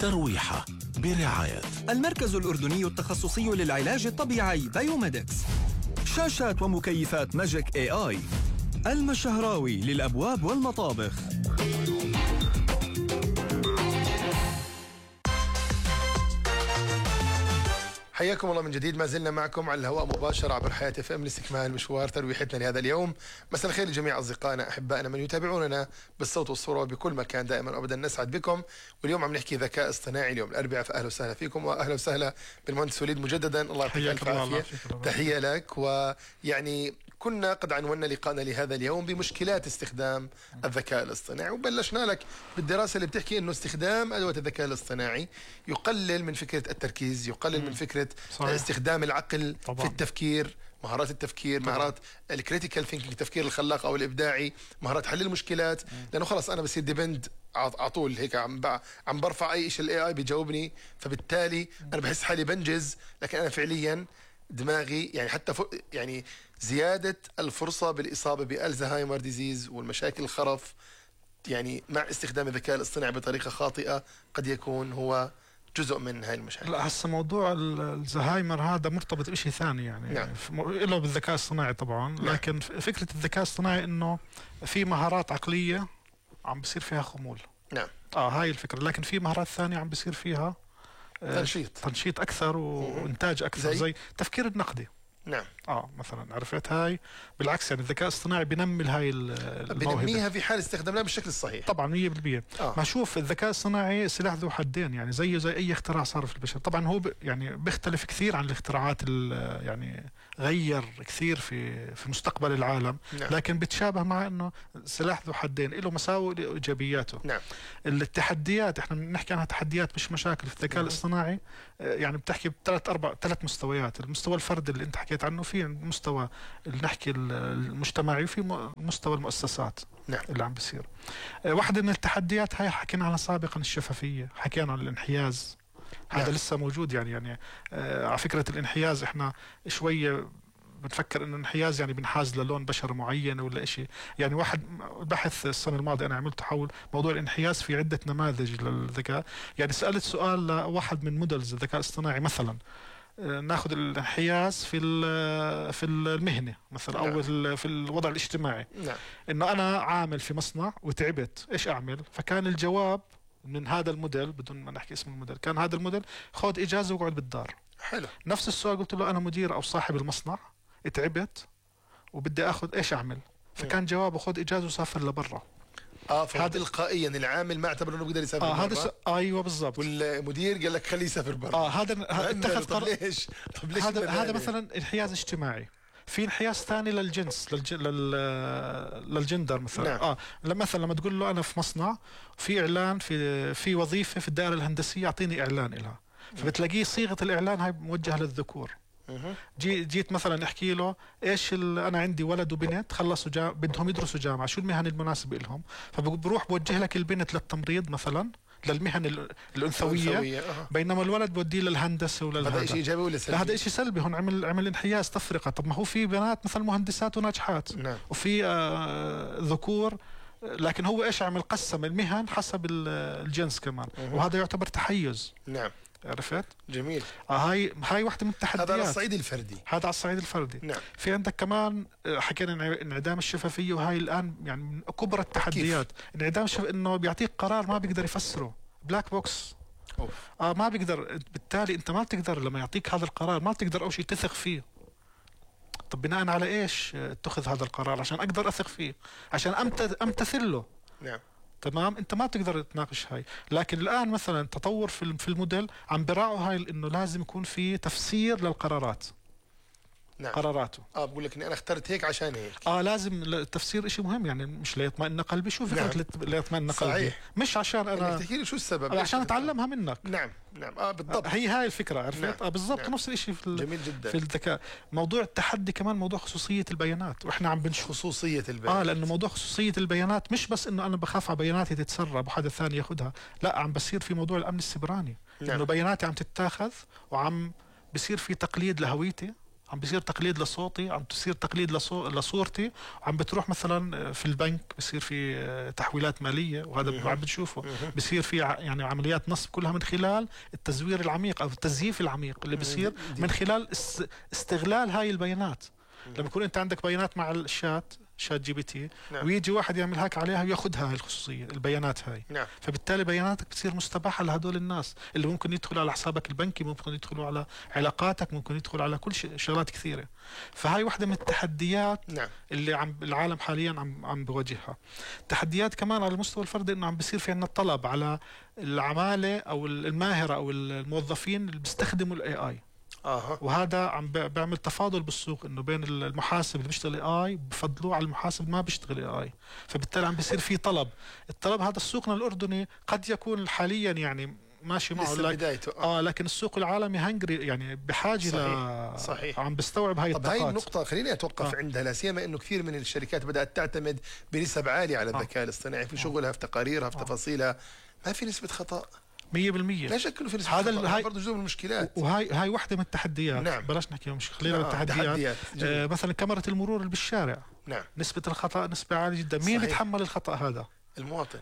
ترويحة برعاية المركز الأردني التخصصي للعلاج الطبيعي بايوميدكس. شاشات ومكيفات ماجيك AI. المشهراوي للأبواب والمطابخ. حياكم الله من جديد. ما زلنا معكم على الهواء مباشرة عبر حياة FM لاستكمال مشوار ترويحتنا لهذا اليوم. مساء الخير لجميع أصدقائنا أحبائنا من يتابعوننا بالصوت والصورة وبكل مكان. دائما أبدا نسعد بكم. واليوم عم نحكي ذكاء اصطناعي اليوم الأربعاء، فأهلا وسهلا فيكم وأهلا وسهلا بالمهندس وليد مجددا. الله يعطيك ألف عافية. تحية لك. ويعني كنا قد عنونا لقاءنا لهذا اليوم بمشكلات استخدام الذكاء الاصطناعي، وبلشنا لك بالدراسة اللي بتحكي إنه استخدام أدوات الذكاء الاصطناعي يقلل من فكرة التركيز، يقلل من فكرة استخدام العقل طبعا في التفكير، مهارات التفكير طبعا، مهارات الكريتيكال ثينكينج، التفكير الخلاق أو الإبداعي، مهارات حل المشكلات. لأنه خلاص أنا بصير ديبند على طول هيك عم برفع أي شيء الاي اي بيجاوبني، فبالتالي أنا بحس حالي بنجز، لكن أنا فعليا دماغي يعني حتى يعني زيادة الفرصة بالإصابة بالزهايمر ديزيز والمشاكل الخرف يعني مع استخدام الذكاء الاصطناعي بطريقة خاطئة قد يكون هو جزء من هاي المشاكل. لا هسه موضوع الزهايمر هذا مرتبط بشيء ثاني يعني نعم. له بالذكاء الصناعي طبعا. نعم. لكن فكرة الذكاء الصناعي انه في مهارات عقلية عم بصير فيها خمول. نعم. هاي الفكرة. لكن في مهارات ثانية عم بصير فيها تنشيط أكثر وإنتاج أكثر، زي تفكير النقدي. نعم. مثلا عرفت هاي بالعكس يعني الذكاء الاصطناعي بينمي هاي بنميها في حال استخدامها بالشكل الصحيح. طبعا 100%. ما شوف الذكاء الصناعي سلاح ذو حدين، يعني زي اي اختراع صار في البشر. طبعا هو يعني بيختلف كثير عن الاختراعات يعني غير كثير في مستقبل العالم. نعم. لكن بتشابه مع انه سلاح ذو حدين، له مساوئ وله ايجابياته. نعم. التحديات احنا بنحكي عنها تحديات مش مشاكل في الذكاء الاصطناعي. يعني بتحكي ثلاث مستويات. المستوى الفردي اللي انت حكيت عنه، في المستوى اللي نحكي المجتمعي، وفي مستوى المؤسسات. نعم. اللي عم بيصير. واحدة من التحديات هاي حكينا عنها سابقا، الشفافية، حكينا عن الانحياز. هذا لسه موجود يعني على فكرة الانحياز احنا شوية بنفكر انه الانحياز يعني بنحاز للون بشر معين ولا اشي. يعني واحد بحث السنة الماضية انا عملته حول موضوع الانحياز في عدة نماذج للذكاء. يعني سألت سؤال لواحد من مودلز الذكاء الاصطناعي، مثلا ناخذ الانحياز في المهنة مثلا. نعم. او في الوضع الاجتماعي. نعم. انه انا عامل في مصنع وتعبت، ايش اعمل؟ فكان الجواب من هذا الموديل، بدون ما نحكي اسم الموديل، كان هذا الموديل: خذ اجازة واقعد بالدار. حلو. نفس السؤال قلت له انا مدير او صاحب المصنع، تعبت وبدي اخذ، ايش اعمل؟ فكان جوابه: خذ اجازة وسافر لبرا. هذا تلقائيا العامل ما اعتبر انه بيقدر يسافر برا. ايوه بالضبط. والمدير قال لك خليه يسافر برا. هذا اتخذ قرار. ليش هذا مثلا انحياز اجتماعي. في انحياز ثاني للجنس، للجندر مثلا. نعم. مثلا لما تقول له انا في مصنع في اعلان في وظيفه في الدائره الهندسيه، اعطيني اعلان لها، فبتلاقيه صيغه الاعلان هاي موجهه للذكور. جيت مثلا احكي له ايش انا عندي ولد وبنت خلصوا بدهم يدرسوا جامعه، شو المهن المناسبه لهم؟ فبروح بوجه لك البنت للتمريض مثلا، للمهن الانثويه. بينما الولد بوديه للهندسه هذا شيء ايجابي ولا سلبي؟ هذا شيء سلبي. هون عمل انحياز، تفرقه. طب ما هو في بنات مثلا مهندسات وناجحات. نعم. وفي ذكور، لكن هو ايش عمل؟ قسم المهن حسب الجنس كمان. وهذا يعتبر تحيز. نعم. عرفت؟ جميل. هاي واحدة من التحديات. هذا على الصعيد الفردي. هذا على الصعيد الفردي. نعم. في عندك كمان حكينا انعدام الشفافية، وهاي الآن يعني من كبرى التحديات. انعدام انه بيعطيك قرار ما بيقدر يفسره، بلاك بوكس. ما بيقدر، بالتالي انت ما بتقدر لما يعطيك هذا القرار ما بتقدر اول شيء تثق فيه. طب بناء على ايش اتخذ هذا القرار؟ عشان اقدر اثق فيه، عشان امتثل له. نعم. تمام. انت ما بتقدر تناقش هاي. لكن الان مثلا تطور في الموديل عم براعوا هاي انه لازم يكون في تفسير للقرارات. نعم. قراراته. بقول لك اني انا اخترت هيك عشان هيك. لازم التفسير شيء مهم، يعني مش ليطمئن قلبي. شو فكرة؟ نعم. ليطمئن قلبي. صحيح. مش عشان انا تحكي لي شو السبب، عشان اتعلمها منك. نعم. نعم. بالضبط. هاي الفكرة. عرفت؟ نعم. بالضبط. نعم. نفس الشيء جميل جدا. في الذكاء. موضوع التحدي كمان موضوع خصوصية البيانات، واحنا عم بنشوف خصوصية البيانات. لانه موضوع خصوصية البيانات مش بس انه انا بخاف على بياناتي تتسرب وحدا ثاني ياخذها، لا، عم بصير في موضوع الامن السيبراني. نعم. انه بياناتي عم تتاخذ وعم بصير في تقليد لهويتي. عم بيصير تقليد لصوتي، عم تصير تقليد لصورتي، عم بتروح مثلا في البنك بصير في تحويلات مالية، وهذا عم بتشوفه بصير في يعني عمليات نصب كلها من خلال التزوير العميق أو التزييف العميق اللي بصير من خلال استغلال هاي البيانات. لما يكون أنت عندك بيانات مع شات جي بي تي، نعم. ويجي واحد يعمل هاك عليها وياخذها هاي الخصوصية البيانات هاي، نعم. فبالتالي بياناتك بتصير مستباحة لهدول الناس اللي ممكن يدخلوا على حسابك البنكي، ممكن يدخلوا على علاقاتك، ممكن يدخلوا على كل شغلات كثيرة. فهاي واحدة من التحديات نعم. اللي العالم حاليا عم بواجهها. تحديات كمان على المستوى الفردي، انه عم بيصير في عندنا طلب على العمالة او الماهرة او الموظفين اللي بيستخدموا الاي اي. وهذا عم بيعمل تفاضل بالسوق، انه بين المحاسب اللي بيشتغل اي بفضلوه على المحاسب ما بيشتغل اي، فبالتالي عم بيصير في الطلب هذا سوقنا الاردني قد يكون حاليا يعني ماشي معه بدايته. لكن السوق العالمي هنجري يعني بحاجه. صحيح. عم بستوعب هاي طب هاي النقطة خليني أتوقف عندها، لا سيما إنه كثير من الشركات بدأت تعتمد بنسب عالية على الذكاء الاصطناعي في شغلها، في تقاريرها، في تفاصيلها. ما في نسبة خطأ 100%. لا شك انه في نسبة خطأ، هاي برضه جزء من المشكلات، وهاي واحدة من التحديات. نعم. بلاش نحكي مش خلينا التحديات. مثلا كاميرا المرور اللي بالشارع، نعم. نسبة الخطأ نسبة عالية جدا. مين بيتحمل الخطأ هذا؟ المواطن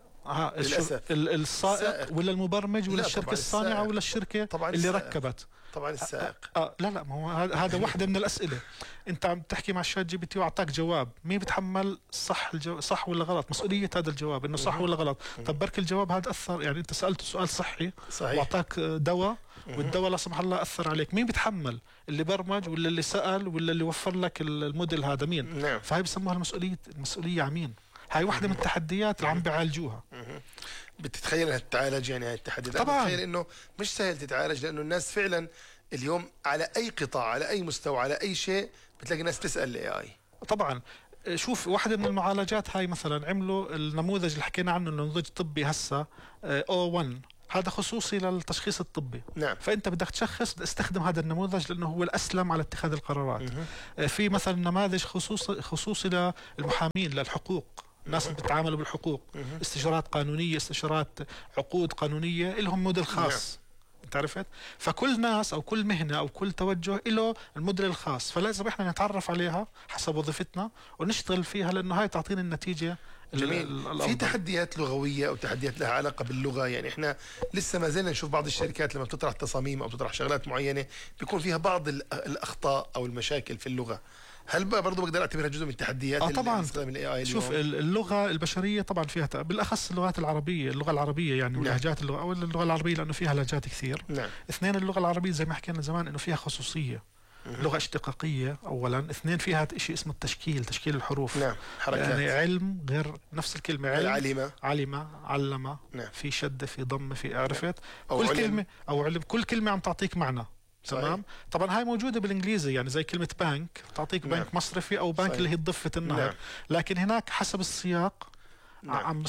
للأسف. السائق ولا المبرمج ولا الشركة الصانعة ولا الشركة اللي ركبت؟ طبعا السائق. لا ما هو هذا واحدة من الأسئلة. أنت عم تحكي مع الشات جي بي تي وأعطاك جواب، مين بتحمل صح ولا غلط؟ مسؤولية هذا الجواب إنه صح ولا غلط. طب برك الجواب هذا أثر، يعني أنت سألته سؤال صحيح وأعطاك دواء، والدواء لا سمح الله أثر عليك، مين بتحمل؟ اللي برمج ولا اللي سأل ولا اللي وفر لك الموديل هذا؟ مين؟ نعم. فهي بسموها المسؤولية عمين. هاي واحدة من التحديات اللي عم بيعالجوها. بتتخيل انها تتعالج يعني هاي التحديات؟ طبعا بتخيل انه مش سهل تتعالج، لانه الناس فعلا اليوم على اي قطاع، على اي مستوى، على اي شيء بتلاقي ناس تسال الاي اي. طبعا شوف، واحدة من المعالجات هاي مثلا عملوا النموذج اللي حكينا عنه، النموذج الطبي هسه O1، هذا خصوصي للتشخيص الطبي. نعم. فانت بدك تشخص، استخدم هذا النموذج لانه هو الاسلم على اتخاذ القرارات. في مثلا نماذج خصوصي للمحامين للحقوق، الناس اللي بتتعاملوا بالحقوق، استشارات قانونية، استشارات عقود قانونية، لهم موديل خاص. انت عرفت؟ فكل ناس او كل مهنة او كل توجه له الموديل الخاص، فلازم احنا نتعرف عليها حسب وظيفتنا ونشتغل فيها، لانه هاي تعطينا النتيجة. جميل. في تحديات لغوية او تحديات لها علاقة باللغة، يعني احنا لسه ما زلنا نشوف بعض الشركات لما بتطرح تصاميم او بتطرح شغلات معينة بيكون فيها بعض الاخطاء او المشاكل في اللغة. هل برضه بقدر اعتبرها جزء من التحديات طبعا. استخدام الاي اي؟ شوف اللغه البشريه طبعا فيها بالاخص اللغات العربيه، اللغه العربيه يعني ولهجات اللغه، او اللغه العربيه لانه فيها لهجات كثير. نعم. اثنين، اللغه العربيه زي ما حكينا زمان انه فيها خصوصيه، لغه اشتقاقيه اولا. اثنين، فيها شيء اسمه تشكيل الحروف. نعم. حركات. يعني علم غير نفس الكلمه علم، علم. نعم. في شده، في ضمه، في عرفت كل كلمه او علم، كل كلمه عم تعطيك معنى. تمام. طبعا هاي موجوده بالانجليزي، يعني زي كلمه بنك تعطيك نعم. بنك مصرفي او بنك اللي هي ضفه النهر. نعم. لكن هناك حسب السياق عم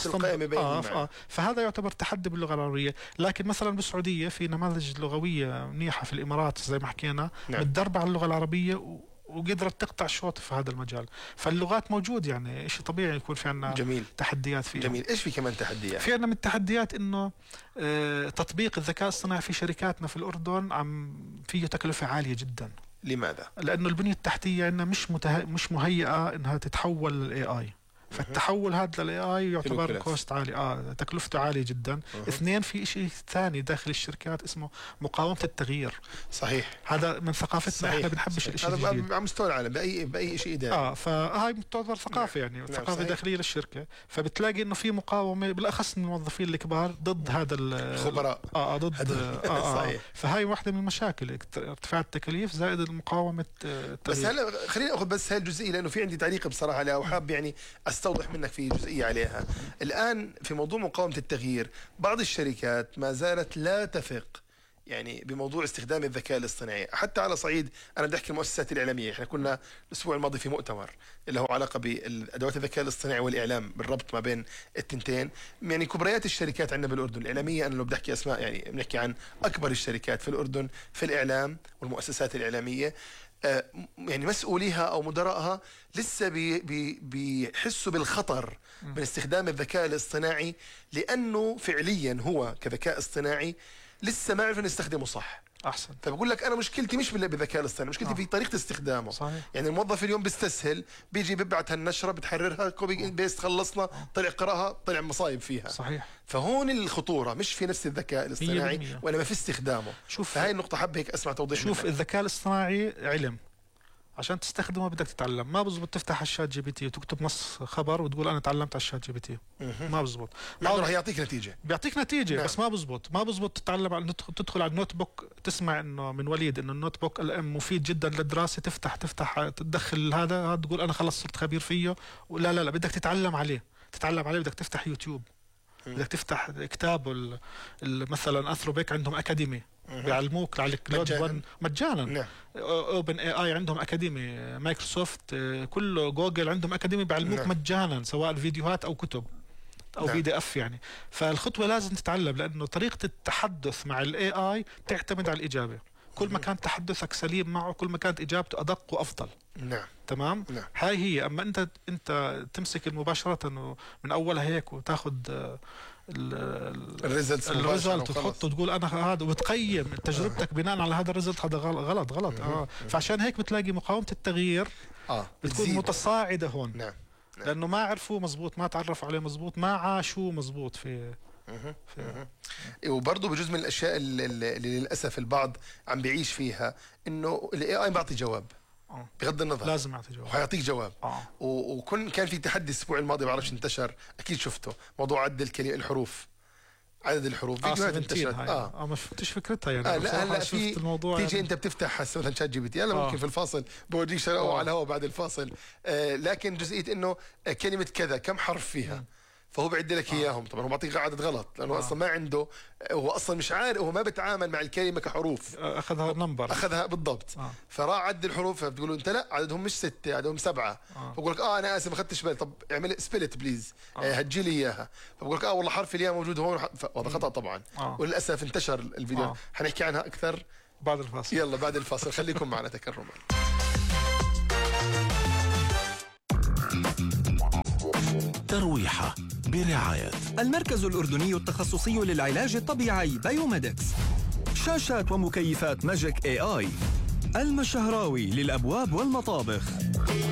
فهذا يعتبر تحدي باللغه العربيه. لكن مثلا بالسعوديه في نماذج لغويه منيحه، في الامارات زي ما حكينا متدربه على اللغه العربيه وقدرت تقطع شوط في هذا المجال. فاللغات موجود، يعني شيء طبيعي يكون في عندنا تحديات فيها. جميل. ايش في كمان تحديات؟ في عندنا من التحديات انه تطبيق الذكاء الصناعي في شركاتنا في الاردن فيه تكلفه عاليه جدا. لماذا؟ لانه البنيه التحتيه عندنا مش مهيئه انها تتحول للاي اي. فالتحول هذا للاي اي يعتبر كوست عالي، تكلفته عاليه جدا. اثنين، في شيء ثاني داخل الشركات اسمه مقاومه التغيير. صحيح. هذا من ثقافتنا. احنا بنحبش الشيء الجديد هذا على مستوى العالم باي شيء اداري. فهاي تعتبر ثقافه. يعني ثقافه داخليه للشركه. فبتلاقي انه في مقاومه بالاخص من الموظفين الكبار ضد هذا الخبراء. ضد صحيح. فهاي واحده من المشاكل، ارتفاع التكاليف زائد المقاومه التغيير. بس هلا خليني اخذ بس هاي الجزئيه، لانه في عندي تعليق بصراحه عليها وحاب يعني استوضح منك في جزئيه عليها. الان في موضوع مقاومه التغيير، بعض الشركات ما زالت لا تثق يعني بموضوع استخدام الذكاء الاصطناعي، حتى على صعيد انا بدي احكي المؤسسات الاعلاميه. احنا كنا الاسبوع الماضي في مؤتمر اللي هو علاقه بادوات الذكاء الاصطناعي والاعلام، بالربط ما بين التنتين. يعني كبريات الشركات عندنا بالاردن الاعلاميه، انا لو بدي احكي اسماء يعني بنحكي عن اكبر الشركات في الاردن في الاعلام والمؤسسات الاعلاميه، يعني مسؤوليها او مدراءها لسه بيحسوا بالخطر من استخدام الذكاء الاصطناعي، لانه فعليا هو كذكاء اصطناعي لسه ما عرفنا نستخدمه صح. احسن. فبقول لك انا مشكلتي مش بالذكاء الاصطناعي، مشكلتي في طريقه استخدامه. صحيح. يعني الموظف اليوم بيستسهل، بيجي ببعت هالنشره، بتحررها كوبي بيست، خلصنا، طلع قراها، طلع مصايب فيها. صحيح. فهون الخطوره مش في نفس الذكاء الاصطناعي 100%. وانما في استخدامه. شوف، فهاي النقطه حابب هيك اسمع توضيح شوف منك. الذكاء الاصطناعي علم، عشان تستخدمه بدك تتعلم. ما بزبط تفتح الشات جي بي تي وتكتب نص خبر وتقول انا تعلمت على الشات جي بي تي. ما بزبط. مع انه رح يعطيك نتيجه، بيعطيك نتيجه. نعم. بس ما بزبط تتعلم على تدخل على النوت بوك، تسمع انه من وليد انه النوت بوك الام مفيد جدا للدراسه، تفتح تدخل هذا تقول انا خلص صرت خبير فيه. لا لا لا، بدك تتعلم عليه. بدك تفتح يوتيوب، بدك تفتح كتاب مثلا اثروبيك عندهم اكاديمي بيعلموك على الكلاود 1 مجانا. نعم. اوبن اي اي عندهم اكاديمي، مايكروسوفت كله، جوجل عندهم اكاديمي بيعلموك نعم. مجانا، سواء فيديوهات او كتب او نعم. بي دي اف يعني. فالخطوه لازم تتعلم، لانه طريقه التحدث مع الاي اي تعتمد على الاجابه. كل ما كان تحدثك سليم معه كل ما كانت اجابته ادق وافضل. نعم. تمام. نعم. هاي هي. اما انت تمسك مباشره من اولها هيك وتاخذ الريزلت وتحطه وتقول انا هذا وتقيم تجربتك بناء على هذا الريزلت، هذا غلط. فعشان هيك بتلاقي مقاومه التغيير بتكون متصاعده هون. نعم. لانه ما عرفوا مزبوط، ما تعرفوا عليه مزبوط، ما عاشوا مزبوط في وبرضه بجزء من الاشياء اللي للاسف البعض عم بيعيش فيها، انه الاي اي بيعطي جواب بغض النظر، لازم يعطي جواب، وحيعطيك جواب. كان في تحدي الاسبوع الماضي، بعرفش انتشر، اكيد شفته، موضوع عدد الحروف، عدد الحروف، فيديوهات انتشرت. ما فهمتش فكرتها يعني. لا هلا في الموضوع تيجي انت بتفتح مثلا شات جي بي تي، هلا ممكن في الفاصل بورجيك شغله على الهواء بعد الفاصل، لكن جزئيه انه كلمه كذا كم حرف فيها، فهو بعد لك اياهم. طبعا هو بيعطيك عدد غلط، لانه اصلا ما عنده، هو اصلا مش عارف، هو ما بتعامل مع الكلمه كحروف، اخذها نمبر، اخذها بالضبط. فراح عد الحروف، فبتقولوا انت لا عددهم مش 6، عددهم 7. فبقول لك انا اسف ما اخذتش بالي، طب اعمل سبلت بليز، هتجي لي اياها. فبقول لك والله حرف الياء موجود هون، وهذا خطا طبعا. وللاسف انتشر الفيديو. حنحكي عنها اكثر بعد الفاصل. يلا بعد الفاصل، خليكم معنا تكرما. ترويحة برعاية المركز الأردني التخصصي للعلاج الطبيعي بايوميدكس. شاشات ومكيفات ماجيك اي اي. المشهراوي للأبواب والمطابخ.